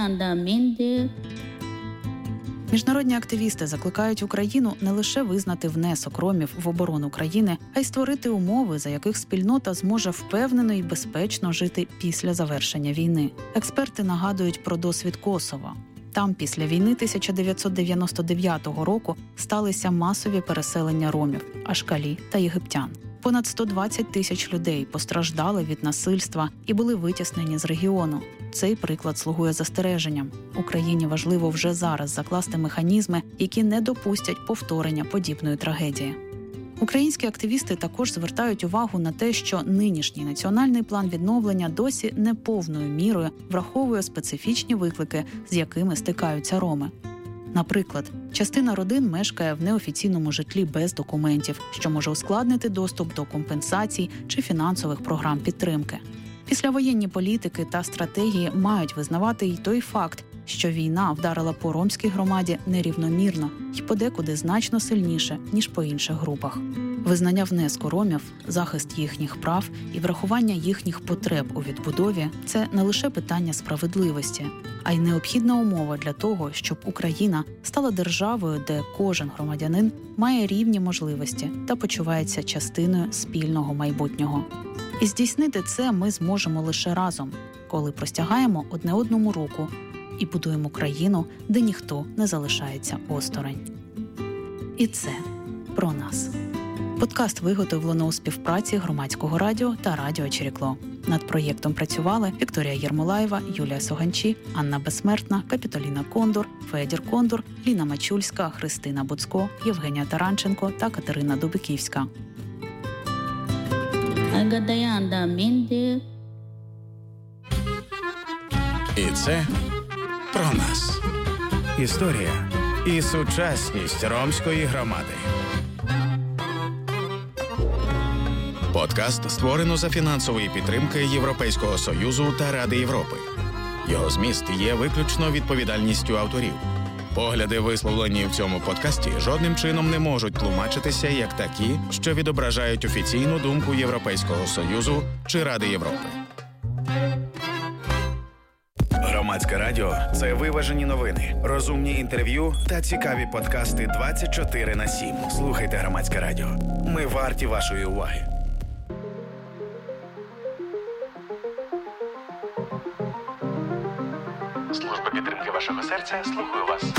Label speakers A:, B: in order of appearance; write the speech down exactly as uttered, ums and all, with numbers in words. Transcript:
A: Міжнародні активісти закликають Україну не лише визнати внесок ромів в оборону країни, а й створити умови, за яких спільнота зможе впевнено і безпечно жити після завершення війни. Експерти нагадують про досвід Косова. Там після війни тисяча дев'ятсот дев'яносто дев'ятого року сталися масові переселення ромів, ашкалі та єгиптян. Понад сто двадцять тисяч людей постраждали від насильства і були витіснені з регіону. Цей приклад слугує застереженням. Україні важливо вже зараз закласти механізми, які не допустять повторення подібної трагедії. Українські активісти також звертають увагу на те, що нинішній національний план відновлення досі не повною мірою враховує специфічні виклики, з якими стикаються роми. Наприклад, частина родин мешкає в неофіційному житлі без документів, що може ускладнити доступ до компенсацій чи фінансових програм підтримки. Післявоєнні політики та стратегії мають визнавати й той факт, що війна вдарила по ромській громаді нерівномірно і подекуди значно сильніше, ніж по інших групах. Визнання внеску ромів, захист їхніх прав і врахування їхніх потреб у відбудові – це не лише питання справедливості, а й необхідна умова для того, щоб Україна стала державою, де кожен громадянин має рівні можливості та почувається частиною спільного майбутнього. І здійснити це ми зможемо лише разом, коли простягаємо одне одному руку і будуємо країну, де ніхто не залишається осторонь. І це про нас. Подкаст виготовлено у співпраці Громадського радіо та Радіо Черекло. Над проєктом працювали Вікторія Єрмолаєва, Юлія Соганчі, Анна Безсмертна, Капітоліна Кондур, Федір Кондур, Ліна Мачульська, Христина Буцько, Євгенія Таранченко та Катерина Дубиківська.
B: І це про нас. Історія і сучасність ромської громади. Подкаст створено за фінансової підтримки Європейського Союзу та Ради Європи. Його зміст є виключно відповідальністю авторів. Погляди, висловлені в цьому подкасті, жодним чином не можуть тлумачитися як такі, що відображають офіційну думку Європейського Союзу чи Ради Європи. Громадське радіо – це виважені новини, розумні інтерв'ю та цікаві подкасти двадцять чотири на сім. Слухайте Громадське радіо. Ми варті вашої уваги.
C: Служба підтримки вашого серця слухаю вас.